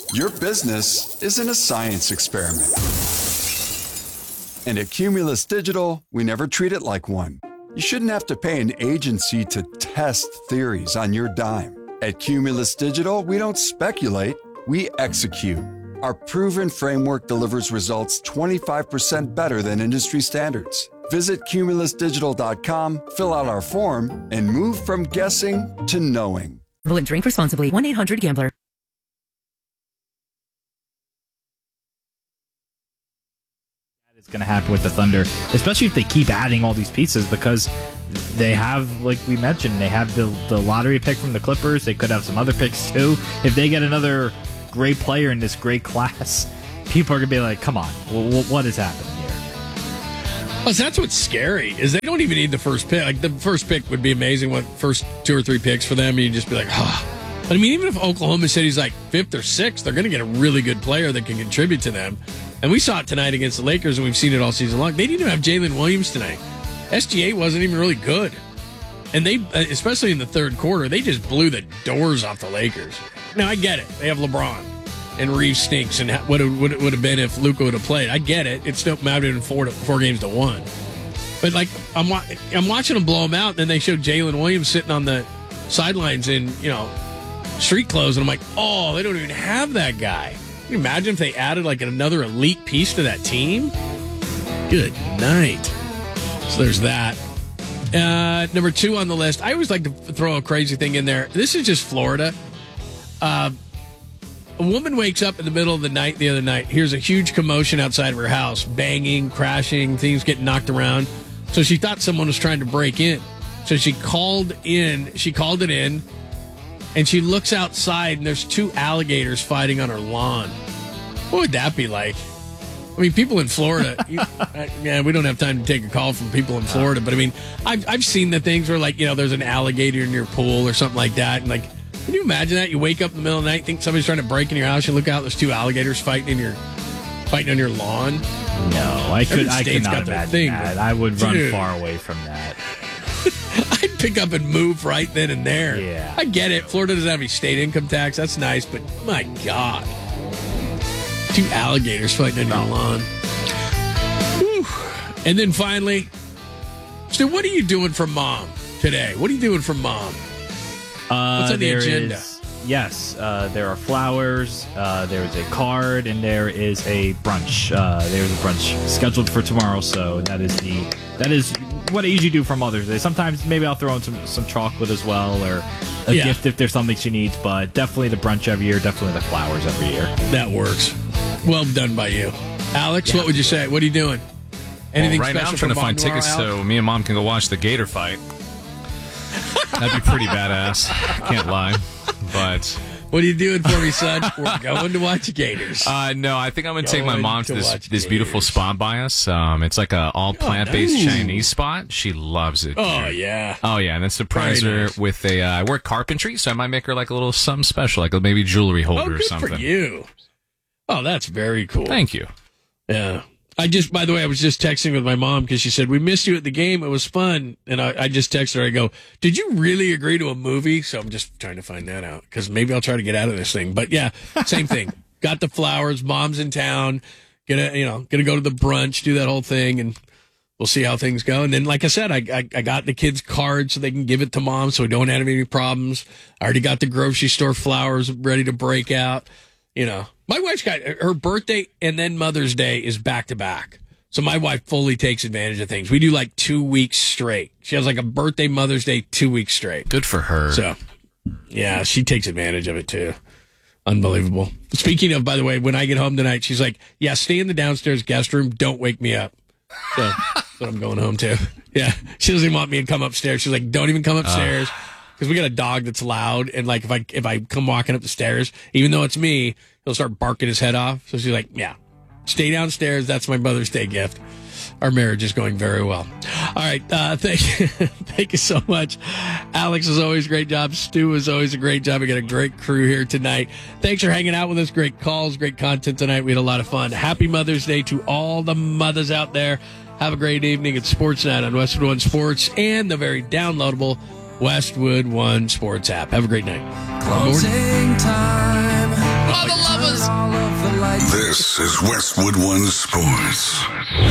Your business isn't a science experiment. And at Cumulus Digital, we never treat it like one. You shouldn't have to pay an agency to test theories on your dime. At Cumulus Digital, we don't speculate, we execute. Our proven framework delivers results 25% better than industry standards. Visit cumulusdigital.com, fill out our form, and move from guessing to knowing. Drink responsibly. 1-800-GAMBLER. It's going to happen with the Thunder, especially if they keep adding all these pieces, because they have, like we mentioned, they have the lottery pick from the Clippers. They could have some other picks too. If they get another great player in this great class, people are going to be like, come on, what is happening here? Well, that's what's scary, is they don't even need the first pick. Like, the first pick would be amazing, first 2 or 3 picks for them, and you'd just be like, But I mean, even if Oklahoma City's like 5th or 6th, they're going to get a really good player that can contribute to them. And we saw it tonight against the Lakers, and we've seen it all season long. They didn't even have Jalen Williams tonight. SGA wasn't even really good. And they, especially in the third quarter, they just blew the doors off the Lakers. Now, I get it. They have LeBron, and Reeves stinks, and what it would have been if Luka would have played. I get it. It still mattered in 4 games to 1. But, like, I'm watching them blow them out, and then they showed Jalen Williams sitting on the sidelines in, street clothes, and I'm like, oh, they don't even have that guy. Can you imagine if they added like another elite piece to that team? Good night. So there's that. Number 2 on the list. I always like to throw a crazy thing in there. This is just Florida. A woman wakes up in the middle of the night the other night, hears a huge commotion outside of her house, banging, crashing, things getting knocked around. So she thought someone was trying to break in. So she called it in. And she looks outside, and there's 2 alligators fighting on her lawn. What would that be like? I mean, people in Florida, we don't have time to take a call from people in Florida, but I mean, I've seen the things where, like, there's an alligator in your pool or something like that. And, like, can you imagine that? You wake up in the middle of the night, think somebody's trying to break in your house, you look out, there's 2 alligators fighting on your lawn? No, I could not imagine that. I would run far away from that. I'd pick up and move right then and there. Yeah. I get it. Florida doesn't have any state income tax. That's nice, but my God. 2 alligators fighting on your lawn. Whew. And then finally, so what are you doing for Mom today? What are you doing for Mom? What's on the agenda? There are flowers, there is a card, and there is a brunch. There's a brunch scheduled for tomorrow, so that is what I usually do for Mother's Day. Sometimes maybe I'll throw in some chocolate as well, or a gift if there's something she needs, but definitely the brunch every year, definitely the flowers every year. That works. Well done by you. Alex, what would you say? What are you doing? Anything right special now I'm trying to find tickets so me and Mom can go watch the Gator fight. That'd be pretty badass. Can't lie. But what are you doing for me, son? We're going to watch Gators. No, I think I'm going to take my mom to this beautiful spot by us. It's like a all plant-based Chinese spot. She loves it. Oh, yeah. Oh, yeah. And then surprise her with I work carpentry, so I might make her like a little something special, like maybe jewelry holder or something. Good for you. Oh, that's very cool. Thank you. Yeah. By the way, I was just texting with my mom because she said, we missed you at the game. It was fun. And I just texted her. I go, did you really agree to a movie? So I'm just trying to find that out because maybe I'll try to get out of this thing. But yeah, same thing. Got the flowers. Mom's in town. Gonna go to the brunch, do that whole thing. And we'll see how things go. And then, like I said, I got the kids' cards so they can give it to Mom so we don't have any problems. I already got the grocery store flowers ready to break out. My wife's got her birthday and then Mother's Day is back to back. So my wife fully takes advantage of things. We do like 2 weeks straight. She has like a birthday, Mother's Day, 2 weeks straight. Good for her. So, yeah, she takes advantage of it too. Unbelievable. Speaking of, by the way, when I get home tonight, she's like, yeah, stay in the downstairs guest room. Don't wake me up. So that's what I'm going home to. Yeah. She doesn't even want me to come upstairs. She's like, don't even come upstairs. Because we got a dog that's loud. And like, if I come walking up the stairs, even though it's me, he'll start barking his head off. So she's like, yeah, stay downstairs. That's my Mother's Day gift. Our marriage is going very well. All right. Thank you so much. Alex, as always, great job. Stu, as always, a great job. We got a great crew here tonight. Thanks for hanging out with us. Great calls, great content tonight. We had a lot of fun. Happy Mother's Day to all the mothers out there. Have a great evening. It's Sports Night on Westwood One Sports and the very downloadable Westwood One Sports app. Have a great night. Closing time. All the lovers. This is Westwood One Sports.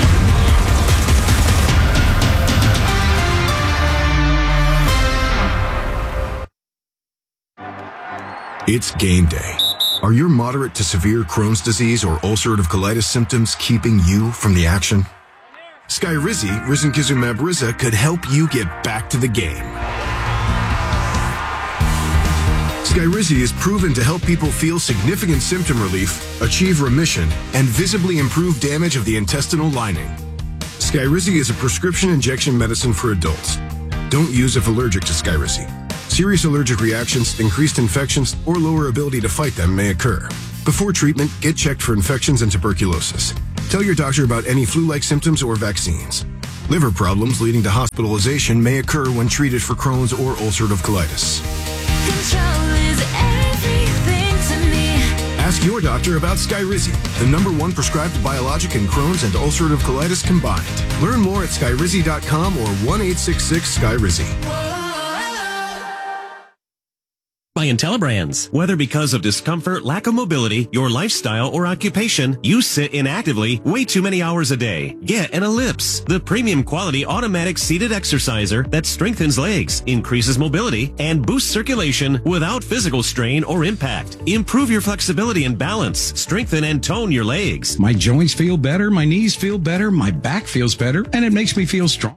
It's game day. Are your moderate to severe Crohn's disease or ulcerative colitis symptoms keeping you from the action? Skyrizi, risankizumab Riza, could help you get back to the game. Skyrizi is proven to help people feel significant symptom relief, achieve remission, and visibly improve damage of the intestinal lining. Skyrizi is a prescription injection medicine for adults. Don't use if allergic to Skyrizi. Serious allergic reactions, increased infections, or lower ability to fight them may occur. Before treatment, get checked for infections and tuberculosis. Tell your doctor about any flu-like symptoms or vaccines. Liver problems leading to hospitalization may occur when treated for Crohn's or ulcerative colitis. Control is everything to me. Ask your doctor about Skyrizi, the #1 prescribed biologic in Crohn's and ulcerative colitis combined. Learn more at skyrizi.com or 1-866-SKYRIZI. By IntelliBrands. Whether because of discomfort, lack of mobility, your lifestyle, or occupation, you sit inactively way too many hours a day. Get an Ellipse, the premium quality automatic seated exerciser that strengthens legs, increases mobility, and boosts circulation without physical strain or impact. Improve your flexibility and balance, strengthen and tone your legs. My joints feel better, my knees feel better, my back feels better, and it makes me feel strong.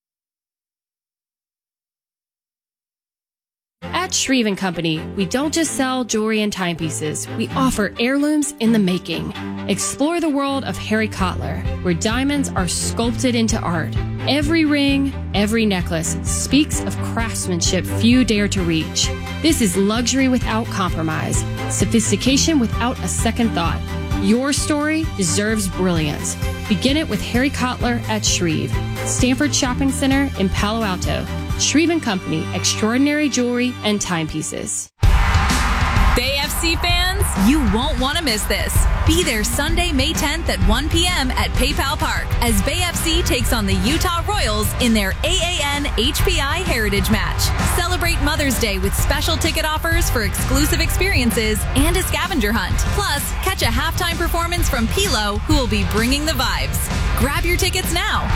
At Shreve & Company, we don't just sell jewelry and timepieces. We offer heirlooms in the making. Explore the world of Harry Cotler, where diamonds are sculpted into art. Every ring, every necklace speaks of craftsmanship few dare to reach. This is luxury without compromise, sophistication without a second thought. Your story deserves brilliance. Begin it with Harry Cotler at Shreve, Stanford Shopping Center in Palo Alto. Shreve & Company, extraordinary jewelry and timepieces. Bay FC fans, you won't want to miss this. Be there Sunday, May 10th at 1 p.m. at PayPal Park as Bay FC takes on the Utah Royals in their AAN HPI Heritage Match. Celebrate Mother's Day with special ticket offers for exclusive experiences and a scavenger hunt. Plus, catch a halftime performance from Pilo, who will be bringing the vibes. Grab your tickets now.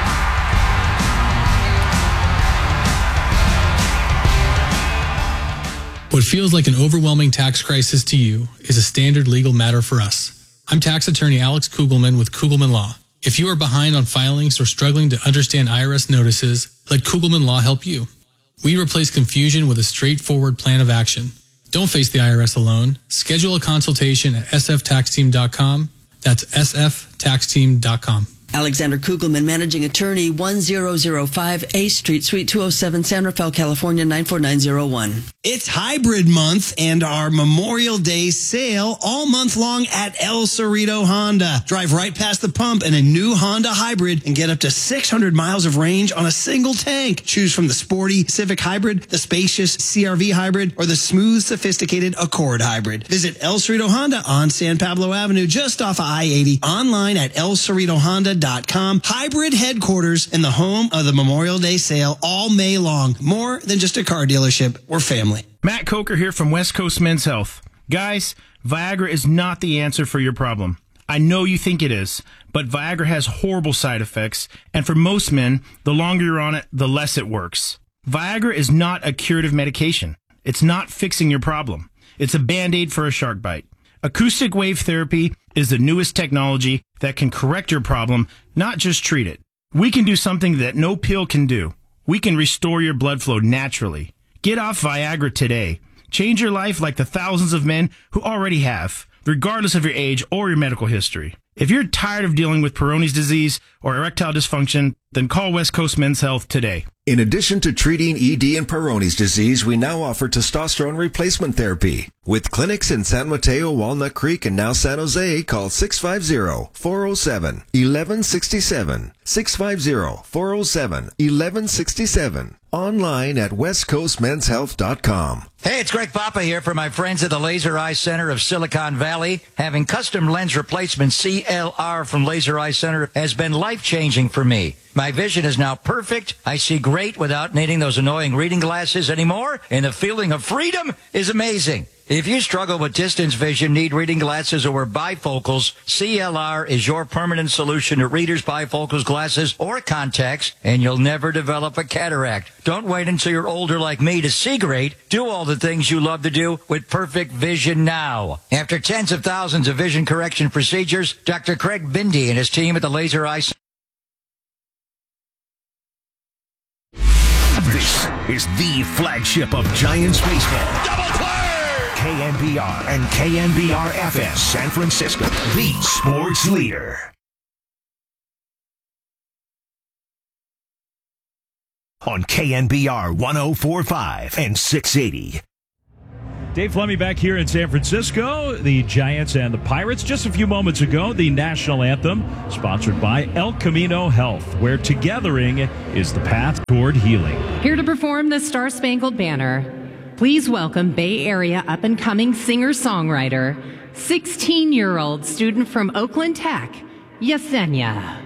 What feels like an overwhelming tax crisis to you is a standard legal matter for us. I'm tax attorney Alex Kugelman with Kugelman Law. If you are behind on filings or struggling to understand IRS notices, let Kugelman Law help you. We replace confusion with a straightforward plan of action. Don't face the IRS alone. Schedule a consultation at sftaxteam.com. That's sftaxteam.com. Alexander Kugelman, Managing Attorney, 1005 A Street, Suite 207, San Rafael, California, 94901. It's Hybrid Month and our Memorial Day sale all month long at El Cerrito Honda. Drive right past the pump in a new Honda Hybrid and get up to 600 miles of range on a single tank. Choose from the sporty Civic Hybrid, the spacious CRV Hybrid, or the smooth, sophisticated Accord Hybrid. Visit El Cerrito Honda on San Pablo Avenue, just off of I-80. Online at elcerritohonda.com. Hybrid headquarters in the home of the Memorial Day sale all May long. More than just a car dealership, we're family. Matt Coker here from West Coast Men's Health. Guys, Viagra is not the answer for your problem. I know you think it is, but Viagra has horrible side effects, and for most men, the longer you're on it, the less it works. Viagra is not a curative medication. It's not fixing your problem. It's a Band-Aid for a shark bite. Acoustic wave therapy is the newest technology that can correct your problem, not just treat it. We can do something that no pill can do. We can restore your blood flow naturally. Get off Viagra today. Change your life like the thousands of men who already have, regardless of your age or your medical history. If you're tired of dealing with Peyronie's disease or erectile dysfunction, then call West Coast Men's Health today. In addition to treating ED and Peyronie's disease, we now offer testosterone replacement therapy. With clinics in San Mateo, Walnut Creek, and now San Jose, call 650-407-1167. 650-407-1167. Online at westcoastmenshealth.com. Hey, it's Greg Papa here for my friends at the Laser Eye Center of Silicon Valley. Having custom lens replacement CLR from Laser Eye Center has been life-changing for me. My vision is now perfect. I see great without needing those annoying reading glasses anymore, and the feeling of freedom is amazing. If you struggle with distance vision, need reading glasses, or wear bifocals, CLR is your permanent solution to readers, bifocals, glasses, or contacts, and you'll never develop a cataract. Don't wait until you're older like me to see great. Do all the things you love to do with perfect vision now. After tens of thousands of vision correction procedures, Dr. Craig Bindi and his team at the Laser Eye Center. This is the flagship of Giants baseball. Double play! KNBR and KNBR-FM San Francisco, the sports leader. On KNBR 104.5 and 680. Dave Fleming back here in San Francisco. The Giants and the Pirates. Just a few moments ago, the national anthem sponsored by El Camino Health, where togethering is the path toward healing. Here to perform the Star Spangled Banner, please welcome Bay Area up-and-coming singer-songwriter, 16-year-old student from Oakland Tech, Yesenia.